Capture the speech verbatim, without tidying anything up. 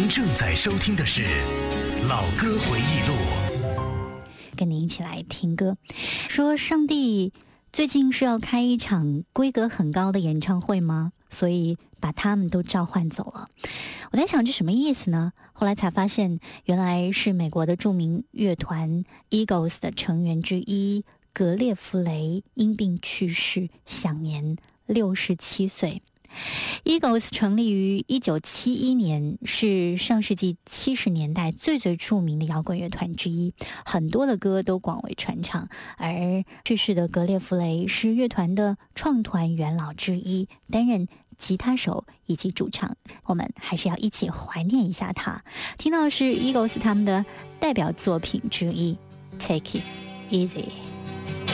正在收听的是老歌回忆录， 跟您一起来听歌。说上帝最近是要开一场规格很高的演唱会吗？所以把他们都召唤走了。我在想这什么意思呢？后来才发现，原来是美国的著名乐团 Eagles 的成员之一格列弗雷因病去世，享年六十七岁。Eagles 成立于一九七一年，是上世纪七十年代最最著名的摇滚乐团之一，很多的歌都广为传唱。而去世的格列弗雷是乐团的创团元老之一，担任吉他手以及主唱，我们还是要一起怀念一下他。听到的是 Eagles 他们的代表作品之一 Take It Easy。